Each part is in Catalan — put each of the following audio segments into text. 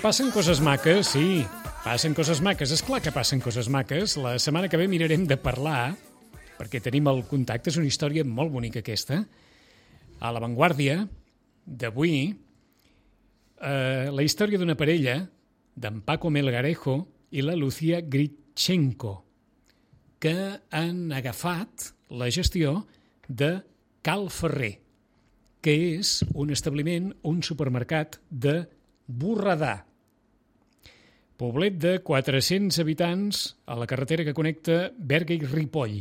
Passen coses maques, sí. Passen coses maques. És clar que passen coses maques. La setmana que ve mirarem de parlar, perquè tenim el contacte, és una història molt bonica aquesta. A La Vanguardia d'avui, la història d'una parella, d'en Paco Melgarejo i la Lucía Gritchenko, que han agafat la gestió de Cal Ferrer, que és un establiment, un supermercat de Borredà. Poblet de 400 habitants a la carretera que connecta Berga i Ripoll.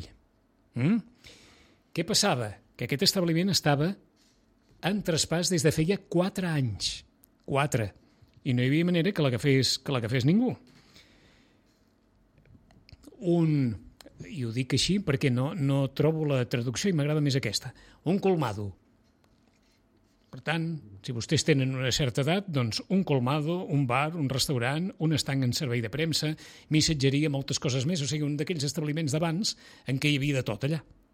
Què passava? Que aquest establiment estava en traspàs des de feia 4 anys. 4. I no hi havia manera que l'agafés ningú. I ho dic així perquè no trobo la traducció i m'agrada més aquesta. Un colmado. Per tant, si vostès tenen una certa edat, doncs un colmado, un bar, un restaurant, un estanc en servei de premsa, missatgeria, moltes coses més. O sigui, un d'aquells establiments d'abans en què hi havia de tot allà.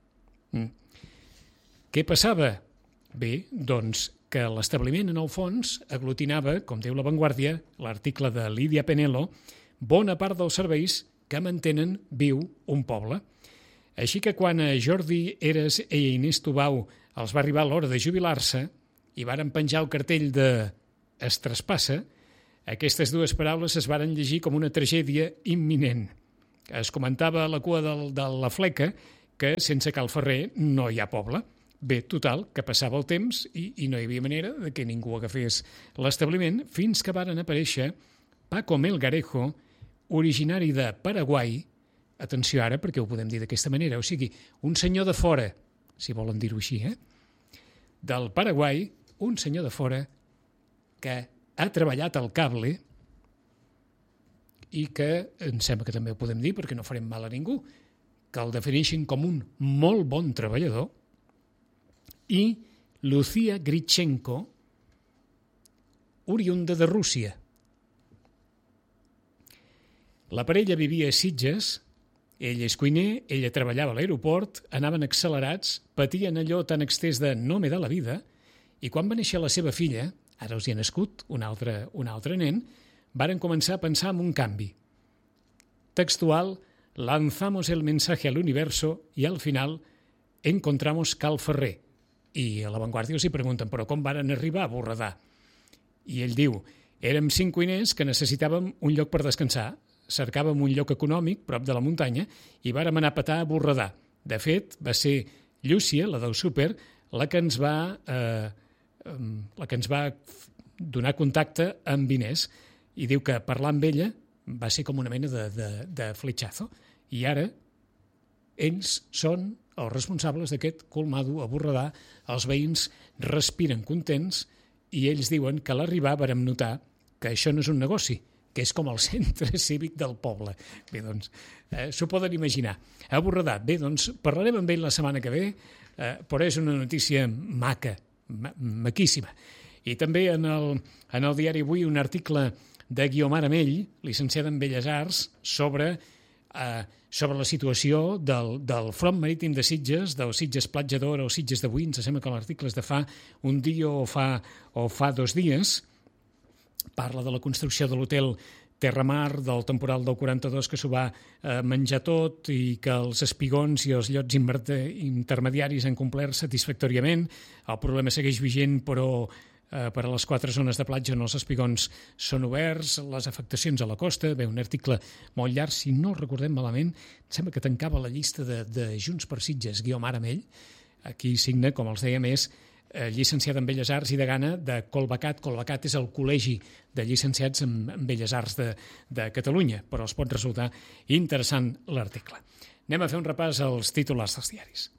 Què passava? Bé, doncs que l'establiment, en el fons, aglutinava, com diu La Vanguardia, l'article de Lídia Penelo, bona part dels serveis que mantenen viu un poble. Així que quan a Jordi Eres i a Inés Tubau els va arribar l'hora de jubilar-se i varen penjar el cartell de «Es traspassa», aquestes dues paraules es varen llegir com una tragèdia imminent. Es comentava a la cua de la fleca que sense Cal Ferrer no hi ha poble. Bé, total, que passava el temps i no hi havia manera de que ningú agafés l'establiment fins que varen aparèixer Paco Melgarejo, originari de Paraguai, atenció ara perquè ho podem dir d'aquesta manera, o sigui, un senyor de fora, si volen dir-ho així, del Paraguai, un senyor de fora que ha treballat al cable i que, em sembla que també ho podem dir perquè no farem mal a ningú, que el defineixen com un molt bon treballador, i Lucía Gritchenko, oriunda de Rússia. La parella vivia a Sitges, ell és cuiner, ella treballava a l'aeroport, anaven accelerats, patien allò tan extès de no me da la vida, i quan va néixer la seva filla, ara els hi ha nascut un altre nen, varen començar a pensar en un canvi. Textual, lanzamos el mensaje al universo y al final encontramos Cal Ferrer. I a La Vanguardia s'hi pregunten, però com varen arribar a Borredà? I ell diu, érem 5 cuiners que necessitàvem un lloc per descansar, cercàvem un lloc econòmic prop de la muntanya i vàrem anar a petar a Borredà. De fet, va ser Llúcia, la del súper, la que ens va donar contacte amb Inés, i diu que parlar amb ella va ser com una mena de fletxazo. I ara ells són els responsables d'aquest colmado a Borredà, els veïns respiren contents i ells diuen que a l'arribar vàrem notar que això no és un negoci, que és com el centre cívic del poble. Bé, doncs, s'ho poden imaginar. A Borredà, bé, doncs, parlarem amb ell la setmana que ve, però és una notícia maca, maquíssima. I també en el diari Avui un article de Guiomar Amell, licenciada en Belles Arts, sobre la situació del front marítim de Sitges, del Sitges Platja d'Or o Sitges d'avui, ens sembla que l'article és de fa un dia o fa 2 dies, parla de la construcció de l'hotel Terramar, del temporal del 42 que s'ho va menjar tot i que els espigons i els llots intermediaris han complert satisfactòriament. El problema segueix vigent, però per a les 4 zones de platja on els espigons són oberts, les afectacions a la costa. Bé, un article molt llarg, si no el recordem malament, em sembla que tancava la llista de Junts per Sitges, Guiomar Amell. Aquí signa, com els dèiem, és llicenciada en Belles Arts i degana de Colbacat. Colbacat és el col·legi de llicenciats en Belles Arts de Catalunya, però els pot resultar interessant l'article. Anem a fer un repàs als titulars dels diaris.